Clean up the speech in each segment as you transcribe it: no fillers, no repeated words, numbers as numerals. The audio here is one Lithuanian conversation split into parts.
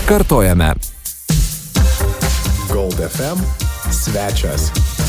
Kartojame. Gold FM svečias.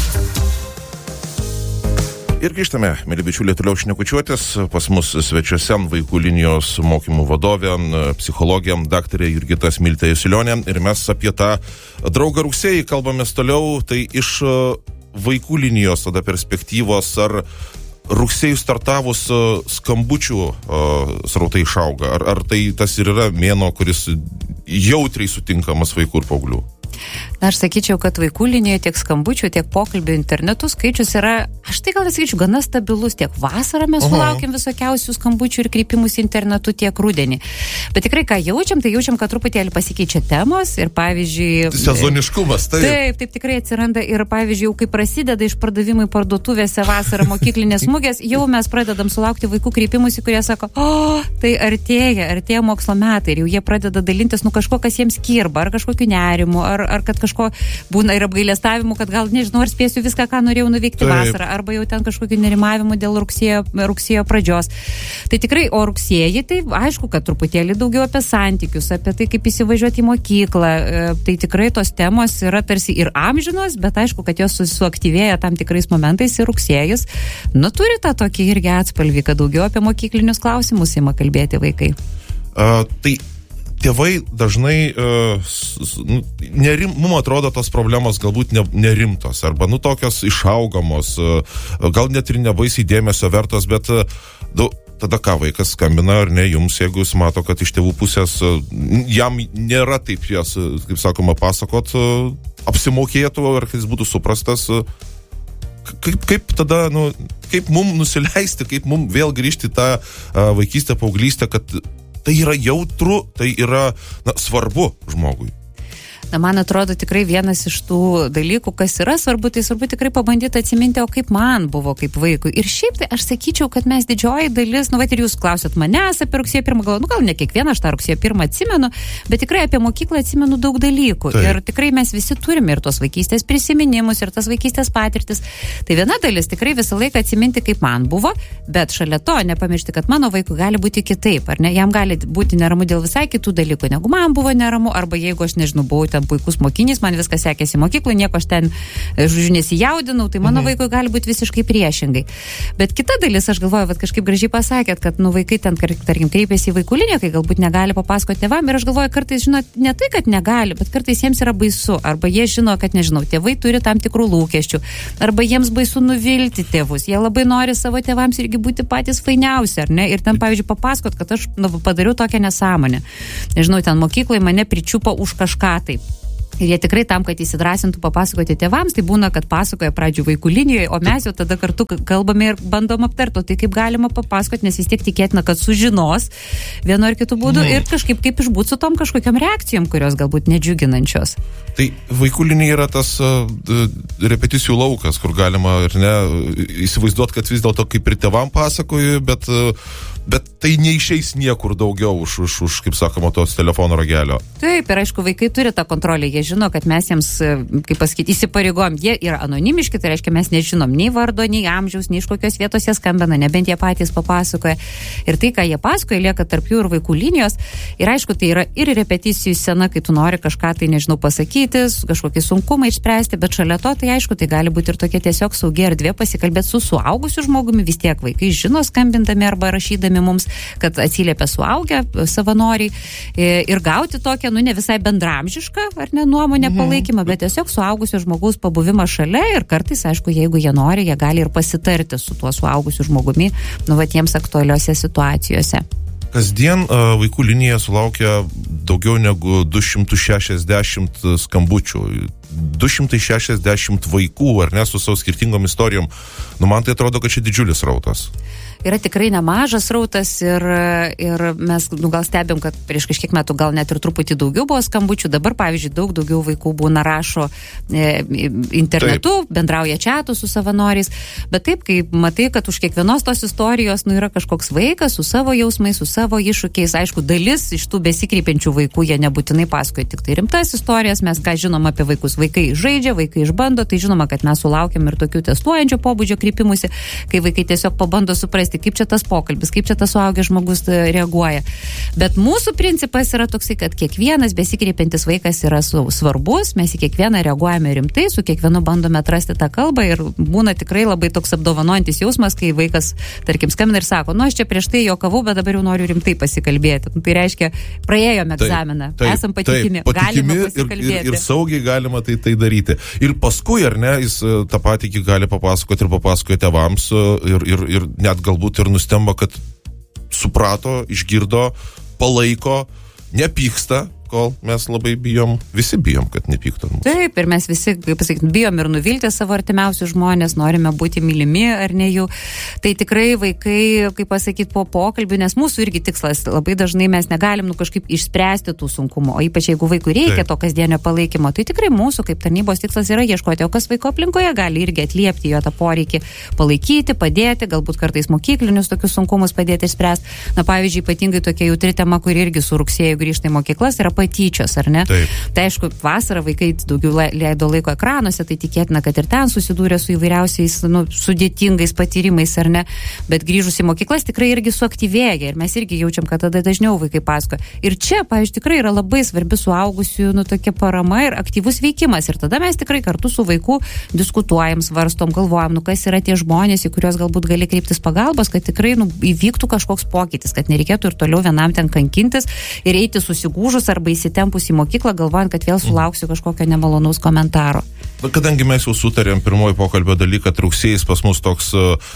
Ir grįžtame, mėly bičiuliai, toliau šnekučiuotis. Pas mus svečiuose vaikų linijos mokymų vadovė, psichologė, daktarė Jurgita Smiltė Jusilionė. Ir mes apie tą draugą rugsėjį kalbamės toliau. Tai iš vaikų linijos tada perspektyvos, ar rugsėjų startavus skambučių srautai išauga? Ar tai tas ir yra mėnuo, kuris jautriai sutinkamas vaikų ir paauglių? Na, aš sakyčiau, kad vaikų linijoje tiek skambučių, tiek pokalbių internetu skaičius yra, aš tai gal nesakyčiau, gana stabilus. Tiek vasarą mes sulaukiam visokiausių skambučių ir kreipimus internetu, tiek rudenį. Bet tikrai, ką jaučiam, tai jaučiam, kad truputėlį pasikeičia temos ir, pavyzdžiui... Sezoniškumas, taip. Taip tikrai atsiranda ir, pavyzdžiui, jau kai prasideda išpardavimai parduotuvėse vasarą mokyklinės mugės, jau mes pradedam sulaukti vaikų kreipimus, kurie sako, tai artėja mokslo metai ir jau jie pradeda dalintis, kažko, kas jiems kirba, ar kažkokiu nerimu, ar kad kažko būna ir apgailestavimu, kad gal, nežinau, ar spėsiu viską, ką norėjau nuveikti vasarą, arba jau ten kažkokiu nerimavimu dėl rugsėjo pradžios. Tai tikrai, o rugsėjį, tai aišku, kad truputėlį daugiau apie santykius, apie tai, kaip įsivažiuoti į mokyklą. Tai tikrai tos temos yra tarsi ir amžinos, bet aišku, kad jos suaktyvėja tam tikrais momentais ir rugsėjis. Turi tą tokį irgi atspalvį, kad daugiau apie mokyklinius klausimus ima kalbėti vaikai. Tai tėvai dažnai, mum atrodo tos problemos galbūt nerimtos, arba tokios išaugamos, gal net ir nebaisiai dėmesio vertos, bet tada ką vaikas skambina, ar ne, jums, jeigu jis mato, kad iš tėvų pusės jam nėra taip jas, kaip sakoma, pasakot, apsimokėtų, ar kad jis būtų suprastas, kaip tada, kaip mum nusileisti, kaip mum vėl grįžti į tą vaikystę, paauglystę, kad tai yra jautru, tai yra svarbu žmogui. Man atrodo, tikrai vienas iš tų dalykų, kas yra svarbu, tai svarbu tikrai pabandyti atsiminti, o kaip man buvo kaip vaikui. Ir šiaip tai aš sakyčiau, kad mes didžioji dalis, ir jūs klausėt manęs apie rugsėjo 1, gal ne kiekvieną aš tą rugsėjo 1 atsimenu, bet tikrai apie mokyklą atsimenu daug dalykų. Taip. Ir tikrai mes visi turime ir tos vaikystės prisiminimus, ir tas vaikystės patirtis. Tai viena dalis tikrai visą laiką atsiminti, kaip man buvo, bet šalia to nepamiršti, kad mano vaikui gali būti kitaip, ar ne? Jam gali būti neramu dėl visai kitų dalykų, negu man buvo neramu, arba jeigu aš nežinau, buvau ten puikus mokinys, man viskas sekėsi mokykloje, nieko aš ten, nesijaudinau, tai mano vaikui gali būti visiškai priešingai. Bet kita dalis, aš galvoju, kažkaip gražiai pasakėt, kad vaikai ten, tarkim, kreipiasi į vaikų liniją, kai galbūt negali papasakoti tėvam, ir aš galvoju, kartais, ne tai, kad negali, bet kartais jiems yra baisu, arba jie žino, kad, tėvai turi tam tikrų lūkesčių, arba jiems baisu nuvilti tėvus, jie labai nori savo tėvams irgi būti patys fainiausi, ar ne, ir ten, pavyzdžiui, papasakot, kad aš padariau tokią nesąmonę. Nežinau, ten mokykloje mane pričiupo už kažką taip. Ir jie tikrai tam, kad įsidrasintų papasakoti tėvams, tai būna, kad pasakoja pradžių vaikų linijoje, o mes jau tada kartu kalbame ir bandom aptarti, tai kaip galima papasakoti, nes vis tiek tikėtina, kad sužinos vienu ar kitu būdu ir kažkaip kaip išbūt su tom kažkokiam reakcijom, kurios galbūt nedžiuginančios. Tai vaikų linija yra tas repeticijų laukas, kur galima ir ne įsivaizduoti, kad vis dėlto kaip ir tėvam pasakoju, bet tai neišeis niekur daugiau už kaip sakoma, tos telefono ragelio. Taip, ir aišku, vaikai turi tą kontrolę, jie žino, kad mes jiems, kaip pasakyti, įsipareigojom, jie yra anonimiški, tai reiškia, mes nežinom nei vardo, nei amžiaus, nei iš kokios vietos jie skambina, nebent jie patys papasakoja. Ir tai, ką jie pasakoja, lieka tarp jų ir vaikų linijos. Ir aišku, tai yra ir repeticijų scena, kai tu nori kažką tai, pasakyti, kažkokį sunkumą išspręsti, bet šalia to, tai aišku, tai gali būti ir tokia tiesiog saugi erdvė pasikalbėti su suaugusiu žmogumi, vis tiek vaikai žino skambindami arba rašydami mums, kad atsiliepia suaugę savanoriai ir gauti tokią, ne visai bendramžišką, ar ne, nuomonę palaikymą, bet tiesiog suaugusio žmogaus pabuvimą šalia ir kartais, aišku, jeigu jie nori, jie gali ir pasitarti su tuo suaugusiu žmogumi, jiems aktualiuose situacijose. Kasdien vaikų linija sulaukia daugiau negu 260 skambučių. 260 vaikų, ar ne, su savo skirtingom istorijom. Man tai atrodo, kad čia didžiulis rautas. Yra tikrai nemažas rautas ir mes gal stebim, kad prieš kažkiek metų gal net ir truputį daugiau buvo skambučių. Dabar, pavyzdžiui, daugiau vaikų būna rašo internetu, bendrauja čiatu su savanoriais. Bet taip, kai matai, kad už kiekvienos tos istorijos yra kažkoks vaikas su savo jausmais, su savo iššūkiais. Aišku, dalis iš tų besikreipiančių vaikų, jie nebūtinai pasakoja tik tai rimtas istorijas. Mes ką žinom apie vaikus. Vaikai žaidžia, vaikai išbando. Tai žinoma, kad mes sulaukiam ir tokių testuojančio pobūdžio kreipimusi, kai vaikai tiesiog pabando suprasti, suprasti, kaip čia tas pokalbis, kaip čia tas suaugęs žmogus reaguoja. Bet mūsų principas yra toksai, kad kiekvienas besikreipiantis vaikas yra svarbus, mes į kiekvieną reaguojame rimtai, su kiekvienu bandome atrasti tą kalbą ir būna tikrai labai toks apdovanojantis jausmas, kai vaikas, tarkim, skambina ir sako, aš čia prieš tai juokavau, bet dabar jau noriu rimtai pasikalbėti. Tai reiškia, praėjome egzaminą, esam patikimi, galime pasikalbėti. Ir saugiai galima tai daryti. Ir paskui, ar ne, jis tą patį gali papasakoti ir papasakoja tėvams ir net galbūt ir nustemba, kad suprato, išgirdo, palaiko, nepyksta, kol mes labai bijom, visi bijom, kad nepyktų. Taip, ir mes visi, kaip pasakyti, bijom ir nuvilti savo artimiausius žmonės, norime būti mylimi ar ne jų. Tai tikrai vaikai, kaip pasakyti, po pokalbių, nes mūsų irgi tikslas, labai dažnai mes negalim kažkaip išspręsti tų sunkumų, o ypač jeigu vaikui reikia to kasdienio palaikymo, tai tikrai mūsų kaip tarnybos tikslas yra ieškoti, o kas vaiko aplinkoje gali irgi atliepti jo tą poreikį, palaikyti, padėti, galbūt kartais mokyklinius tokius sunkumus padėti išspręsti. Na, pavyzdžiui, ypatingai tokia jautri tema, kuri irgi su rugsėju grįžta į mokyklas, yra patyčios, ar ne? Taip. Tai aišku, vasarą vaikai daugiau leido laiko ekranuose, tai tikėtina, kad ir ten susidūrė su įvairiausiais sudėtingais patyrimais, ar ne? Bet grįžus į mokyklas tikrai irgi suaktyvėja ir mes irgi jaučiam, kad tada dažniau vaikai pasakoja. Ir čia, pavyzdžiui, tikrai yra labai svarbi suaugusių tokia parama ir aktyvus veikimas. Ir tada mes tikrai kartu su vaiku diskutuojam, svarstom, galvojam, kas yra tie žmonės, į kuriuos galbūt gali kreiptis pagalbos, kad tikrai įvyktų kažkoks pokytis, kad nereikėtų ir toliau vienam ten kankintis ir eiti susigūžus arba įsitempus į mokyklą, galvojant, kad vėl sulauksiu kažkokio nemalonaus komentaro. Kadangi mes jau sutarėm pirmoji pokalbio daly, kad rugsėjais pas mus toks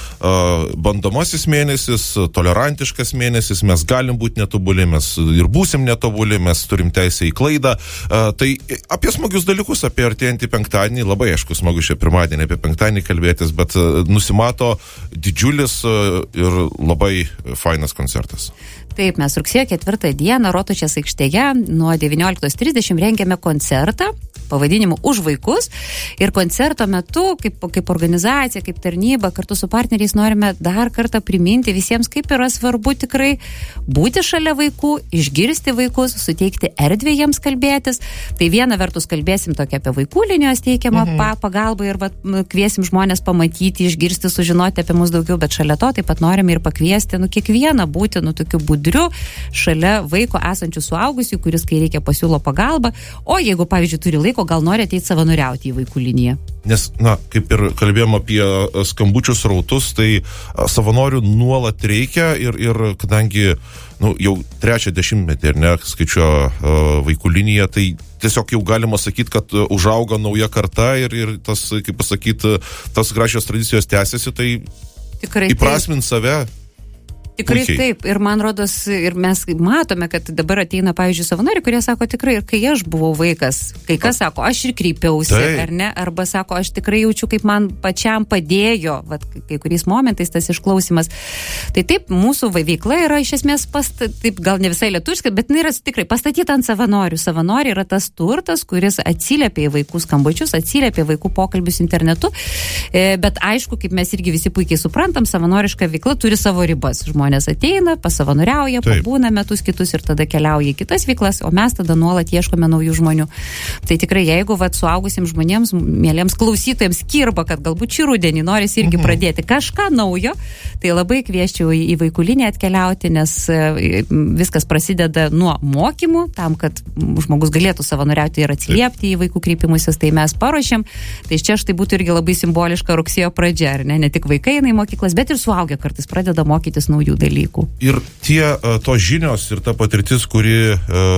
bandomasis mėnesis, tolerantiškas mėnesis, mes galim būti netobuli, mes ir būsim netobuli, mes turim teisę į klaidą. Tai apie smagius dalykus, apie artėjantį penktadienį, labai aišku smagu šią pirmadienį apie penktadienį kalbėtis, bet nusimato didžiulis ir labai fainas koncertas. Taip, mes rugsėjo 4 dieną Rotušės aikštėje nuo 19:30 rengiame koncertą pavadinimu Už vaikus ir koncerto metu, kaip organizacija, kaip tarnyba, kartu su partneriais norime dar kartą priminti visiems, kaip yra svarbu tikrai būti šalia vaikų, išgirsti vaikus, suteikti erdvę jiems kalbėtis. Tai viena vertus kalbėsim tokia apie vaikų linijos teikiamą pagalbą ir kviesim žmonės pamatyti, išgirsti, sužinoti apie mus daugiau, bet šalia to taip pat norime ir pakviesti kiekvieną būti tokiu budriu šalia vaiko esančių suaugusių, kuris kai reikia pasiūlo pagalbą, o jeigu, pavyzdžiui, turi laiko, gal nori ateiti savanoriauti į vaikų liniją. Nes, kaip ir kalbėjom apie skambučius rautus, tai savanorių nuolat reikia ir kadangi jau 3 dešimtmetį, ar ne, skaičiuoja vaikų liniją, tai tiesiog jau galima sakyti, kad užauga nauja karta ir tas, kaip pasakyti, tas gražios tradicijos tęsiasi, tai tikrai įprasmint save. Tikrai taip, ir man rodos, ir mes matome, kad dabar ateina, pavyzdžiui, savanoriai, kurie sako tikrai, ir kai aš buvau vaikas, kai kas sako, aš ir kreipiausi, ar ne, arba sako, aš tikrai jaučiu, kaip man pačiam padėjo, kai kuriais momentais tas išklausimas. Tai taip, mūsų veikla yra iš esmės, taip gal ne visai lietuviška, bet jinai yra tikrai pastatyta ant savanorių. Savanoriai yra tas turtas, kuris atsiliepia į vaikų skambučius, atsiliepia į vaikų pokalbius internetu, bet aišku, kaip mes irgi visi puikiai suprantam, savanoriška veikla turi savo ribas. Žmonės ateina, pasavanoriauja, pabūna metus kitus ir tada keliauja į kitas veiklas, o mes tada nuolat ieškome naujų žmonių. Tai tikrai, jeigu suaugusiems žmonėms, mieliems klausytojams kirba, kad galbūt šį rudenį norisi irgi pradėti kažką naujo, tai labai kvieščiau į vaikų liniją atkeliauti, nes viskas prasideda nuo mokymų, tam, kad žmogus galėtų savanoriauti ir atsiliepti į vaikų kreipimusis, tai mes paruošėm. Tai čia štai būtų irgi labai simboliška rugsėjo pradžia, ar ne? Ne tik vaikai eina į mokyklas, bet ir suaugę kartais pradeda mokytis naujų dalykų. Ir tos žinios ir ta patirtis, kuri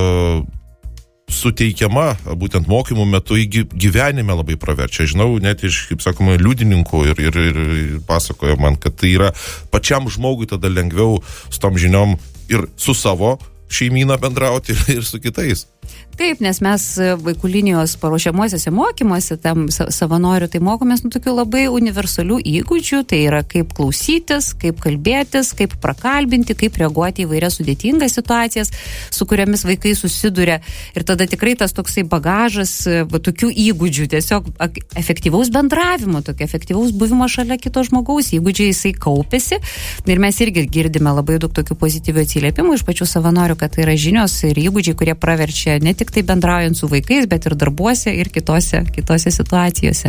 suteikiama būtent mokymų metu į gyvenime labai praverčia. Žinau, net iš, kaip sakoma, liudininkų ir pasakojo man, kad tai yra pačiam žmogui tada lengviau su tom žiniom ir su savo šeimyną bendrauti ir su kitais. Taip, nes mes vaikų linijos paruošiamuosiuose mokymuose, tam savanorių, tai mokomės tokių labai universalių įgūdžių, tai yra kaip klausytis, kaip kalbėtis, kaip prakalbinti, kaip reaguoti į vairias sudėtingas situacijas, su kuriomis vaikai susiduria. Ir tada tikrai tas toksai bagažas tokių įgūdžių, tiesiog efektyvaus bendravimo, tokio efektyvaus buvimo šalia kito žmogaus, įgūdžiai jisai kaupėsi. Ir mes irgi girdime labai daug tokių pozityvių atsiliepimų iš pačių savanorių, kad tai yra žinios ir įgūdžiai, kurie praverčia ne tik tai bendraujant su vaikais, bet ir darbuose ir kitose situacijose.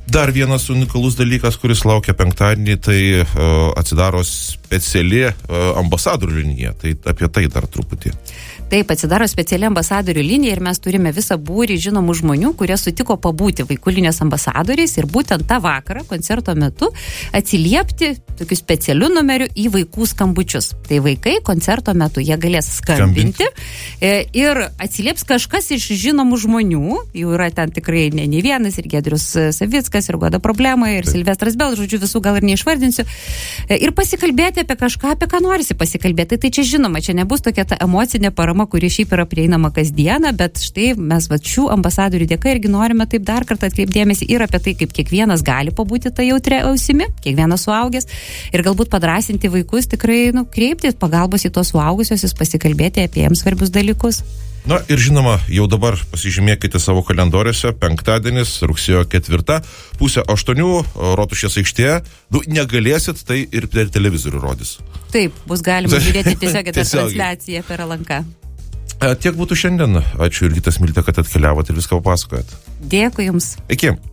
Dar vienas unikalus dalykas, kuris laukia penktadienį, tai atsidaro speciali ambasadorių linija. Tai apie tai dar truputį. Taip, atsidaro speciali ambasadorių linija ir mes turime visą būrį žinomų žmonių, kurie sutiko pabūti vaikų linijos ambasadoriais ir būtent tą vakarą, koncerto metu, atsiliepti tokiu specialiu numeriu į vaikų skambučius. Tai vaikai koncerto metu jie galės skambinti ir atsilieps kažkas iš žinomų žmonių, jau yra ten tikrai ne vienas, ir Giedrius Savickas, ir Goda Problema, ir Silvestras Bel, žodžiu, visų gal ir neišvardinsiu, ir pasikalbėti apie kažką, apie ką norisi pasikalbėti. Tai čia žinoma, čia nebus tokia ta emocinė parama, kuri šiaip yra prieinama kasdieną, bet štai mes šių ambasadorių dėka irgi norime taip dar kartą atkreipdėmėsi ir apie tai, kaip kiekvienas gali pabūti tą jautrią ausimi, kiekvienas suaugęs, ir galbūt padrasinti vaikus tikrai, kreipti pagalbos į tos suaugusiosius, pasikalbėti apie jiems svarbius dalykus. Na ir žinoma, jau dabar pasižymėkite savo kalendoriuose, penktadienis, rugsėjo 4, 7:30, Rotušės aikštėje. Negalėsit, tai ir per televizorių rodys. Taip, bus galima žiūrėti tiesiog tą transliaciją per LNK. Tiek būtų šiandien. Ačiū, Jurgita Smiltė, kad atkeliavote ir viską papasakojat. Dėkui Jums. Iki.